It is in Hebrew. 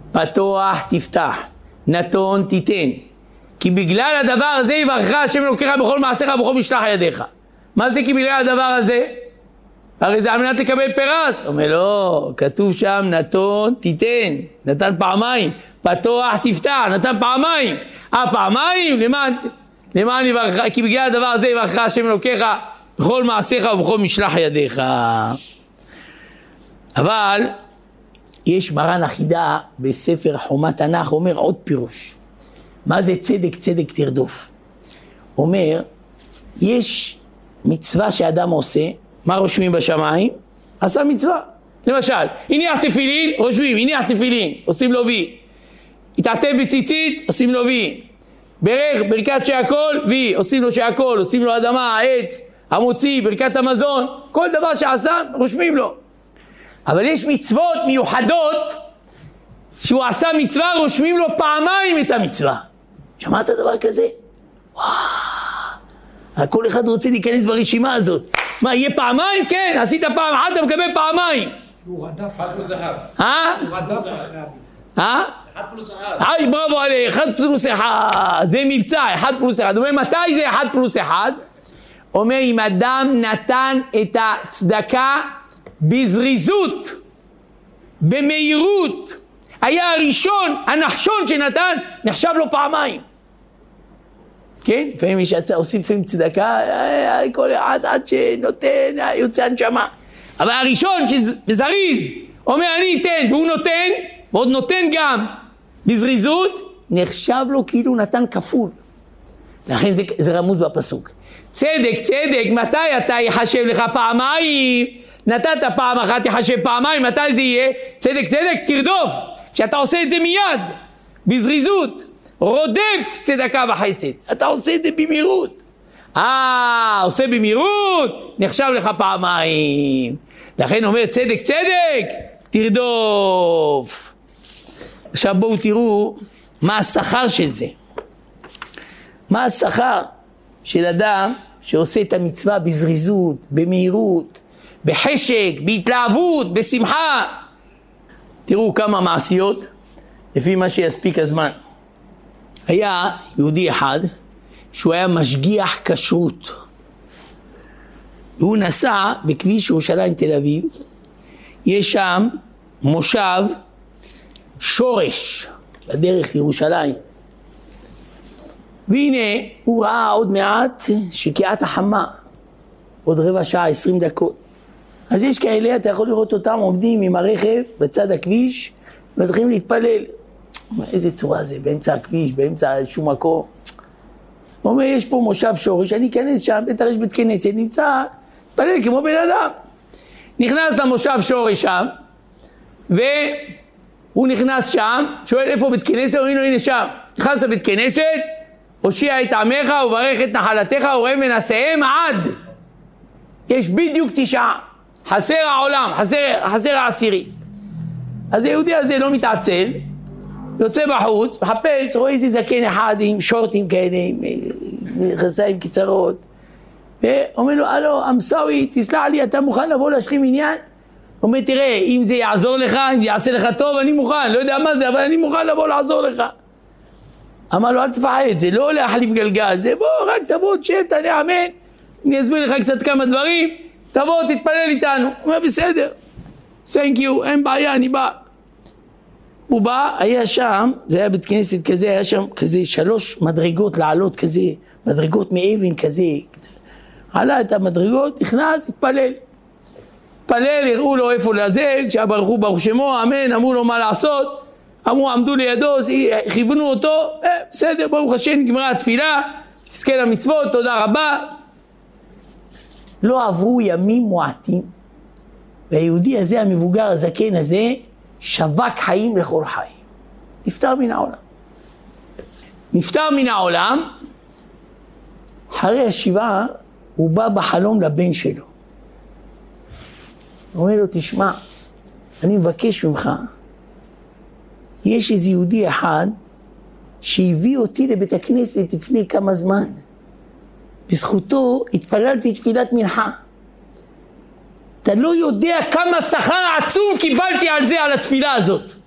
פתוח תפתח, נתון תיתן. כי בגלל הדבר הזה יברכך השם אלוקיך בכל מעשיך ובכל משלח ידיך. מה זה כי בגלל הדבר הזה? הרי זה על מנת לקבל פרס. אומר לא, כתוב שם נתון תיתן, נתן פעמיים. פתוח תפתח, נתן פעמיים. פעמיים? למען יברכך, כי בגלל הדבר הזה יברכך השם אלוקיך בכל מעשיך ובכל משלח ידיך. אבל יש מרן החידה בספר חומת תנ"ך, אומר עוד פירוש. מה זה צדק צדק תרדוף? אומר, יש מצווה שאדם עושה, מה רושמים בשמיים? עשה מצווה. למשל, הניח תפילין, רושמים, הניח תפילין, עושים לו וי. התעטף בציצית, עושים לו וי. ברך, ברכת שהכל, וי, עושים לו שהכל, עושים לו אדמה, העץ, המוציא, ברכת המזון, כל דבר שעשה, רושמים לו. אבל יש מצוות מיוחדות, שהוא עשה מצווה, רושמים לו פעמיים את המצווה. שמעת דבר כזה? וואו, כל אחד רוצה להיכנס ברשימה הזאת. מה, יהיה פעמיים? כן, עשית פעם אחת, אתה מקבל פעמיים. הוא רדף אחרי זהב. הוא רדף אחרי המצווה. 1 פלוס 1. בראבו עלי, 1 פלוס 1. זה מבצע, 1 פלוס 1. אומר, מתי זה 1 פלוס 1? אומר, אם אדם נתן את הצדקה בזריזות, במהירות, היה הראשון, הנחשון שנתן, נחשב לו פעמיים. כן? לפעמים יש עושים לפעמים צדקה, כל אחד עד שנותן, יוצא הנשמה. אבל הראשון שזריז, אומר אני אתן, והוא נותן, ועוד נותן גם בזריזות, נחשב לו כאילו נתן כפול. לכן זה רמוז בפסוק. צדק, צדק, מתי אתה יחשב לך פעמיים? נתת פעם אחת, יחשב פעמיים, מתי זה יהיה? צדק, צדק, תרדוף. כשאתה עושה את זה מיד, בזריזות, רודף צדקה וחסד. אתה עושה את זה במהירות. עושה במהירות, נחשב לך פעמיים. לכן אומר צדק, צדק, תרדוף. עכשיו בואו תראו מה השכר של זה. מה השכר של אדם שעושה את המצווה בזריזות, במהירות, בחשק, בהתלהבות, בשמחה. תראו כמה מעשיות, לפי מה שיספיק הזמן. היה יהודי אחד, שהוא היה משגיח כשרות. הוא נסע בכביש ירושלים תל אביב, יש שם מושב שורש, בדרך לירושלים. והנה, הוא ראה עוד מעט שקיעת החמה, עוד רבע שעה, 20 דקות. אז יש כאלה, אתה יכול לראות אותם עומדים עם הרכב בצד הכביש, ומתחילים להתפלל. איזה צורה זה, באמצע הכביש, באמצע שום מקום. הוא אומר, יש פה מושב שורש, אני אכנס שם, בטח יש בית כנסת, נמצא, מתפלל כמו בן אדם. נכנס למושב שורש שם, והוא נכנס שם, שואל איפה בית כנסת, הנה שם. נכנס לבית כנסת, הושיע את עמך, וברך את נחלתך, וראה ונשיאם עד. יש בדיוק 9. חסר העולם, חסר העשירי. אז היהודי הזה לא מתעצל, יוצא בחוץ, מחפש, רואה איזה זקן אחד עם שורטים כאלה, עם מכנסיים קצרות, ואומר לו, הלו, אמסאווי, תסלח לי, אתה מוכן לבוא להשלים עניין? הוא אומר, תראה, אם זה יעזור לך, אם זה יעשה לך טוב, אני מוכן, לא יודע מה זה, אבל אני מוכן לבוא לעזור לך. אמר לו, אל תפחד, זה לא להחליף גלגל, זה בוא, רק תבוא, תשב, תענה אמן, אני אסביר לך קצת כמה דברים, תבוא, תתפלל איתנו. הוא אומר, בסדר, thank you, אין בעיה, אני בא. הוא בא, היה שם, זה היה בית כנסת כזה, היה שם כזה 3 מדרגות לעלות כזה, מדרגות מאבן כזה. עלה את המדרגות, נכנס, התפלל. התפלל, הראו לו איפה לזה, כשברכו ברוך שמו, אמן, אמרו לו מה לעשות, אמרו, עמדו לידו, כיוונו אותו, בסדר, ברוך השם, נגמרה התפילה, תזכה למצוות, תודה רבה. לא עברו ימים מועטים, והיהודי הזה, המבוגר, הזקן הזה, שווק חיים לכל חיים. נפטר מן העולם. נפטר מן העולם, אחרי השבעה, הוא בא בחלום לבן שלו. הוא אומר לו, תשמע, אני מבקש ממך, יש איזה יהודי אחד, שהביא אותי לבית הכנסת לפני כמה זמן. בזכותו התפללתי תפילת מנחה. אתה לא יודע כמה שכר עצום קיבלתי על זה, על התפילה הזאת.